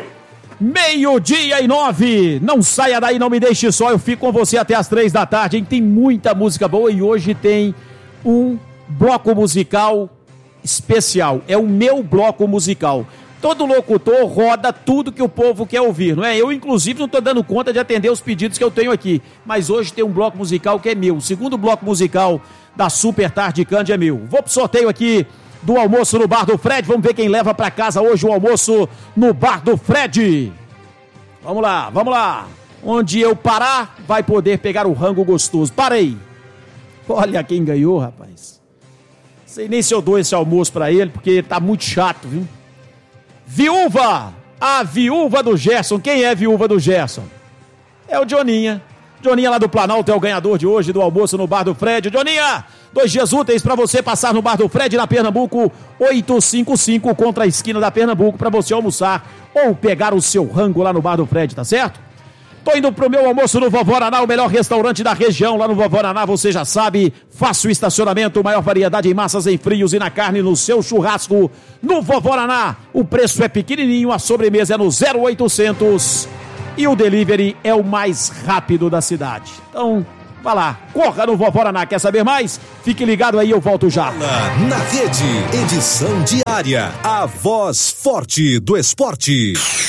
12:09. Não saia daí, não me deixe só. Eu fico com você até as 3 da tarde, hein? Tem muita música boa e hoje tem um bloco musical especial. É o meu bloco musical. Todo locutor roda tudo que o povo quer ouvir, não é? Eu, inclusive, não estou dando conta de atender os pedidos que eu tenho aqui. Mas hoje tem um bloco musical que é meu. O segundo bloco musical da Super Tarde Cândia é meu. Vou pro sorteio aqui do almoço no Bar do Fred. Vamos ver quem leva pra casa hoje o almoço no Bar do Fred. Vamos lá. Onde eu parar, vai poder pegar o rango gostoso. Parei. Olha quem ganhou, rapaz. Sei nem se eu dou esse almoço pra ele, porque tá muito chato, viu? Viúva! A viúva do Gerson. Quem é a viúva do Gerson? É o Joninha. Joninha lá do Planalto é o ganhador de hoje do almoço no Bar do Fred. Joninha, 2 dias úteis para você passar no Bar do Fred na Pernambuco 855 contra a esquina da Pernambuco para você almoçar ou pegar o seu rango lá no Bar do Fred, tá certo? Tô indo pro meu almoço no Vovó Naná, o melhor restaurante da região. Lá no Vovó Naná, você já sabe, fácil estacionamento, maior variedade em massas, em frios e na carne no seu churrasco. No Vovó Naná, o preço é pequenininho, a sobremesa é no 0800 e o delivery é o mais rápido da cidade. Então, vá lá, corra no Vovó Naná. Quer saber mais? Fique ligado aí, eu volto já. Na Rede, edição diária, a voz forte do esporte.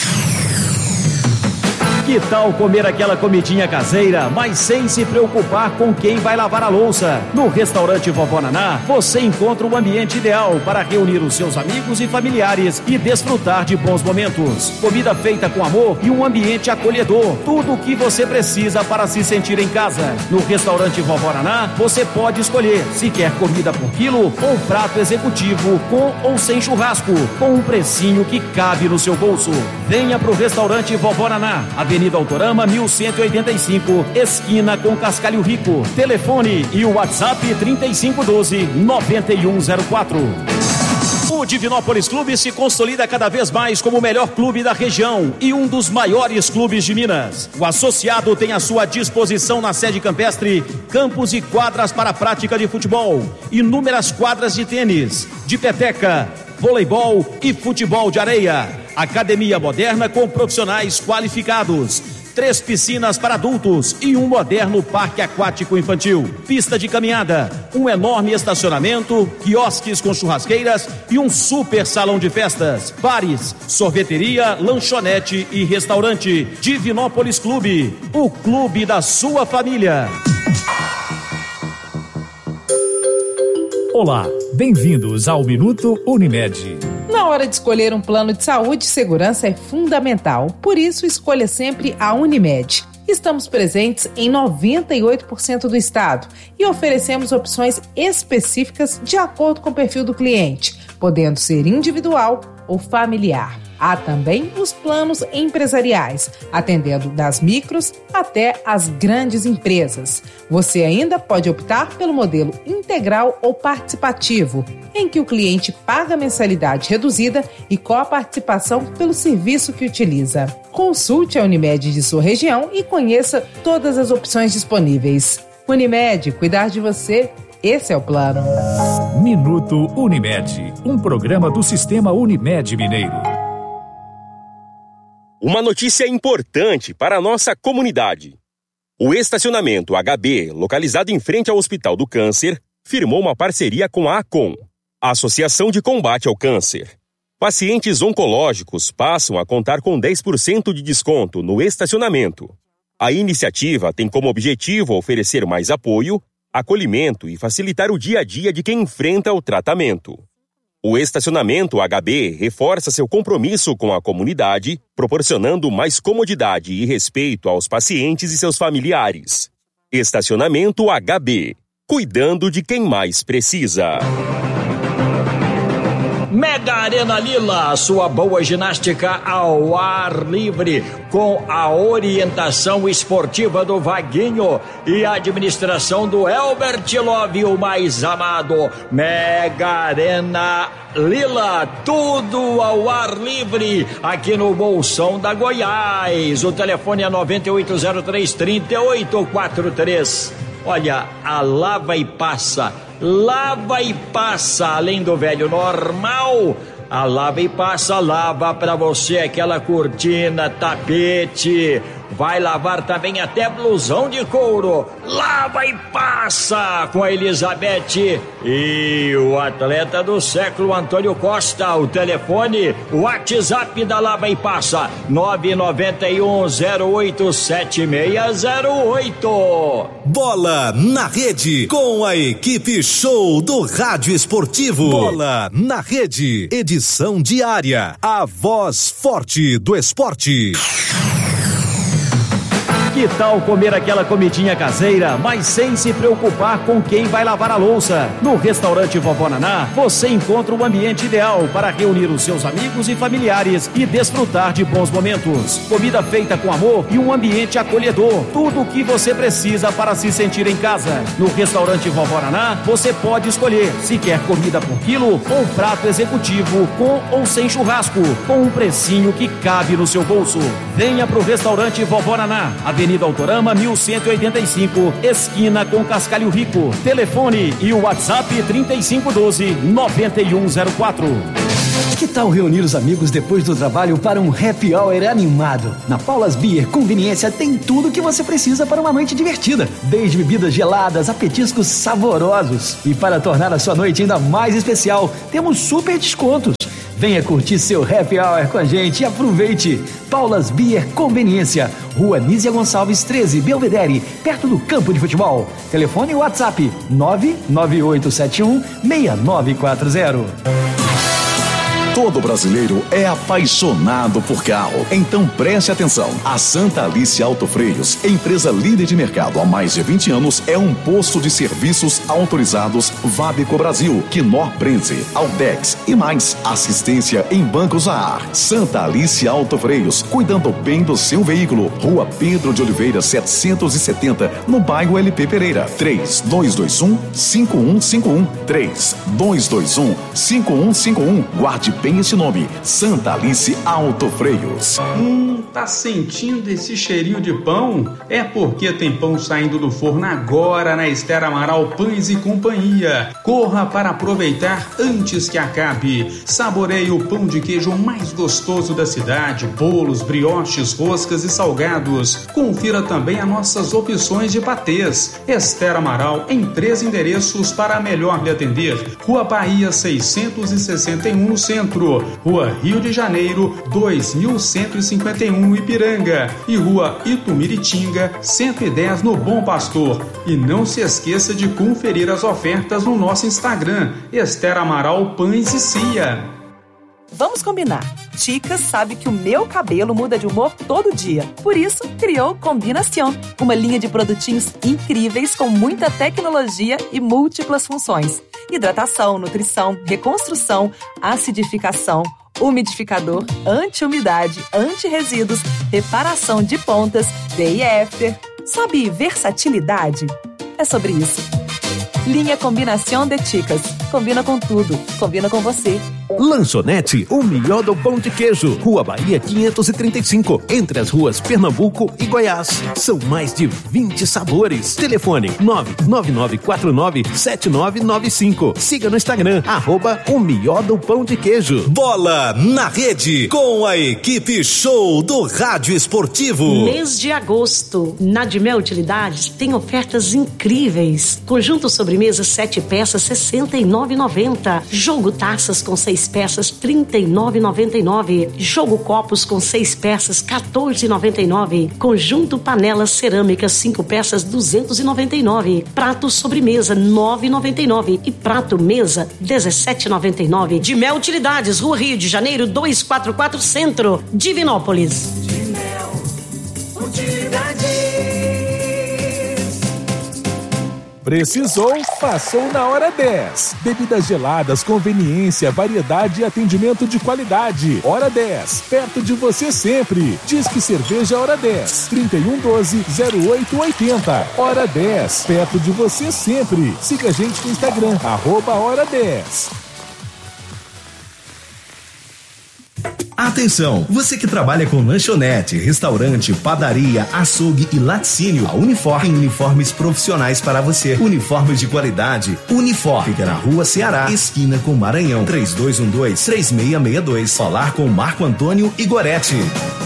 Que tal comer aquela comidinha caseira, mas sem se preocupar com quem vai lavar a louça? No restaurante Vovó Naná, você encontra o ambiente ideal para reunir os seus amigos e familiares e desfrutar de bons momentos. Comida feita com amor e um ambiente acolhedor. Tudo o que você precisa para se sentir em casa. No restaurante Vovó Naná, você pode escolher se quer comida por quilo ou prato executivo com ou sem churrasco, com um precinho que cabe no seu bolso. Venha pro restaurante Vovó Naná, Avenida Autorama 1185, esquina com Cascalho Rico. Telefone e o WhatsApp 3512-9104. O Divinópolis Clube se consolida cada vez mais como o melhor clube da região e um dos maiores clubes de Minas. O associado tem à sua disposição na sede campestre campos e quadras para a prática de futebol, inúmeras quadras de tênis, de peteca, voleibol e futebol de areia. Academia moderna com profissionais qualificados. 3 piscinas para adultos e um moderno parque aquático infantil. Pista de caminhada, um enorme estacionamento, quiosques com churrasqueiras e um super salão de festas. Bares, sorveteria, lanchonete e restaurante. Divinópolis Clube, o clube da sua família. Olá, bem-vindos ao Minuto Unimed. Na hora de escolher um plano de saúde, segurança é fundamental. Por isso, escolha sempre a Unimed. Estamos presentes em 98% do estado e oferecemos opções específicas de acordo com o perfil do cliente, podendo ser individual ou familiar. Há também os planos empresariais, atendendo das micros até as grandes empresas. Você ainda pode optar pelo modelo integral ou participativo, em que o cliente paga mensalidade reduzida e coparticipação pelo serviço que utiliza. Consulte a Unimed de sua região e conheça todas as opções disponíveis. Unimed, cuidar de você, esse é o plano. Minuto Unimed, um programa do Sistema Unimed Mineiro. Uma notícia importante para a nossa comunidade. O estacionamento HB, localizado em frente ao Hospital do Câncer, firmou uma parceria com a ACOM, a Associação de Combate ao Câncer. Pacientes oncológicos passam a contar com 10% de desconto no estacionamento. A iniciativa tem como objetivo oferecer mais apoio, acolhimento e facilitar o dia a dia de quem enfrenta o tratamento. O estacionamento HB reforça seu compromisso com a comunidade, proporcionando mais comodidade e respeito aos pacientes e seus familiares. Estacionamento HB, cuidando de quem mais precisa. Mega Arena Lila, sua boa ginástica ao ar livre, com a orientação esportiva do Vaguinho e a administração do Elbert Love, o mais amado. Mega Arena Lila, tudo ao ar livre, aqui no Bolsão da Goiás. O telefone é 9803-3843. Olha, a Lava e Passa, além do velho normal, a Lava e Passa lava pra você aquela cortina, tapete, vai lavar também até blusão de couro. Lava e Passa com a Elizabeth e o atleta do século Antônio Costa. O telefone, o WhatsApp da Lava e Passa, 991087608. Bola na Rede, com a equipe show do Rádio Esportivo. Bola na Rede, edição diária, a voz forte do esporte. Que tal comer aquela comidinha caseira, mas sem se preocupar com quem vai lavar a louça? No restaurante Vovó Naná, você encontra o ambiente ideal para reunir os seus amigos e familiares e desfrutar de bons momentos. Comida feita com amor e um ambiente acolhedor. Tudo o que você precisa para se sentir em casa. No restaurante Vovó Naná, você pode escolher se quer comida por quilo ou prato executivo com ou sem churrasco, com um precinho que cabe no seu bolso. Venha pro restaurante Vovó Naná, Avenida Autorama 1185, esquina com Cascalho Rico. Telefone e o WhatsApp 3512-9104. Que tal reunir os amigos depois do trabalho para um happy hour animado? Na Paulas Beer Conveniência tem tudo o que você precisa para uma noite divertida, desde bebidas geladas a petiscos saborosos. E para tornar a sua noite ainda mais especial, temos super descontos. Venha curtir seu happy hour com a gente e aproveite. Paulas Beer Conveniência, Rua Nízia Gonçalves 13, Belvedere, perto do campo de futebol. Telefone e WhatsApp 99871-6940. Todo brasileiro é apaixonado por carro. Então preste atenção. A Santa Alice Autofreios, empresa líder de mercado há mais de 20 anos, é um posto de serviços autorizados Vabeco Brasil, Knorr Bremse, Altex e mais. Assistência em bancos a ar. Santa Alice Autofreios, cuidando bem do seu veículo. Rua Pedro de Oliveira 770, no bairro LP Pereira. 3221-5151. 3221-5151. Guarde bem esse nome, Santa Alice Autofreios. Tá sentindo esse cheirinho de pão? É porque tem pão saindo do forno agora na Esther Amaral Pães e Companhia. Corra para aproveitar antes que acabe. Saboreie o pão de queijo mais gostoso da cidade, bolos, brioches, roscas e salgados. Confira também as nossas opções de patês. Esther Amaral em 3 endereços para melhor lhe atender. Rua Bahia 661 no centro. Rua Rio de Janeiro 2151 Ipiranga e Rua Itumiritinga 110 no Bom Pastor. E não se esqueça de conferir as ofertas no nosso Instagram, Esther Amaral Pães e Cia. Vamos combinar. Ticas sabe que o meu cabelo muda de humor todo dia. Por isso, criou Combinação, uma linha de produtinhos incríveis com muita tecnologia e múltiplas funções. Hidratação, nutrição, reconstrução, acidificação, umidificador, anti-umidade, anti-resíduos, reparação de pontas, day after. Sabe versatilidade? É sobre isso. Linha Combinação de Ticas. Combina com tudo. Combina com você. Lanchonete O Melhor do Pão de Queijo, Rua Bahia 535, entre as ruas Pernambuco e Goiás. São mais de 20 sabores. Telefone 999497995. Siga no Instagram, @O Melhor do Pão de Queijo. Bola na Rede, com a equipe show do Rádio Esportivo. Mês de agosto, na Dimel Utilidades tem ofertas incríveis. Conjunto sobremesa 7 peças, R$ 69,90. Jogo taças com 6 6 peças, R$ 39,99. Jogo copos com 6 peças, R$ 14,99. Conjunto panelas cerâmicas 5 peças, R$ 299. Prato sobremesa, R$ 9,99. E prato mesa, R$ 17,99. De Mel Utilidades, Rua Rio de Janeiro, 244 Centro, Divinópolis. Precisou? Passou na Hora 10. Bebidas geladas, conveniência, variedade e atendimento de qualidade. Hora 10, perto de você sempre. Disque Cerveja Hora 10, 3112-0880. Hora 10, perto de você sempre. Siga a gente no Instagram, @Hora 10. Atenção, você que trabalha com lanchonete, restaurante, padaria, açougue e laticínio, a Unifor tem uniformes profissionais para você. Uniformes de qualidade. Unifor fica na Rua Ceará, esquina com Maranhão, 3212-3662. Falar com Marco Antônio e Goretti.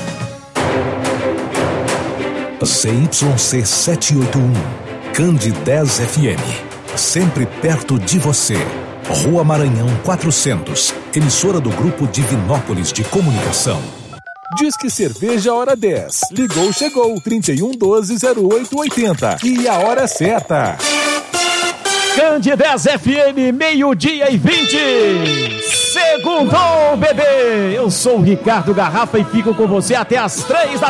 CYC 781, Cande 10 FM, sempre perto de você. Rua Maranhão 400, emissora do Grupo Divinópolis de Comunicação. Disque Cerveja Hora 10. Ligou, chegou, 3112-0880. E a hora certa. Cande 10 FM, 12:20. Segundou, bebê. Eu sou o Ricardo Garrafa e fico com você até as 3 da